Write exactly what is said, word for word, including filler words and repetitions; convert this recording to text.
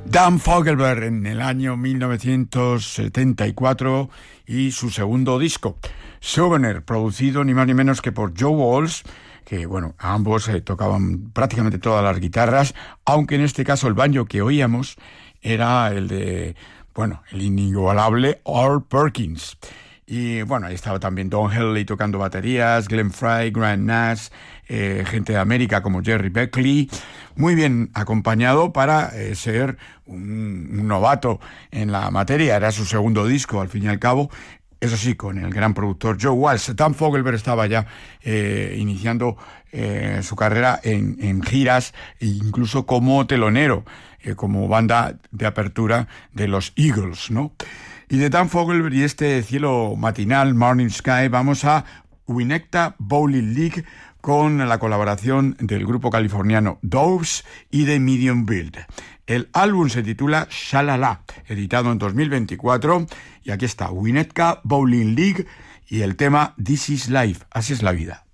Dan Fogelberg en el año mil novecientos setenta y cuatro y su segundo disco, Souvenir, producido ni más ni menos que por Joe Walsh, que bueno, ambos eh, tocaban prácticamente todas las guitarras, aunque en este caso el banjo que oíamos era el de, bueno, el inigualable Earl Perkins. Y bueno, ahí estaba también Don Henley tocando baterías, Glenn Frey, Grant Nash, eh, gente de América como Jerry Beckley, muy bien acompañado para eh, ser un, un novato en la materia. Era su segundo disco, al fin y al cabo. Eso sí, con el gran productor Joe Walsh. Dan Fogelberg estaba ya eh, iniciando eh, su carrera en, en giras e incluso como telonero, eh, como banda de apertura de los Eagles, ¿no? Y de Dan Fogelberg y este cielo matinal, Morning Sky, vamos a Winnetka Bowling League con la colaboración del grupo californiano Doves y de Medium Build. El álbum se titula Shalala, editado en dos mil veinticuatro, y aquí está Winnetka Bowling League y el tema This is Life, así es la vida.